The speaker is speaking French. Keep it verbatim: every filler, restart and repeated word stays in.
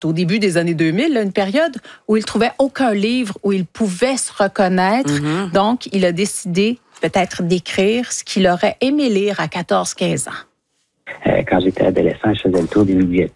au début des années deux mille, là, une période où il trouvait aucun livre où il pouvait se reconnaître. Mm-hmm. Donc, il a décidé peut-être d'écrire ce qu'il aurait aimé lire à quatorze quinze ans. Euh, quand j'étais adolescent, je faisais le tour des, bibliothèques,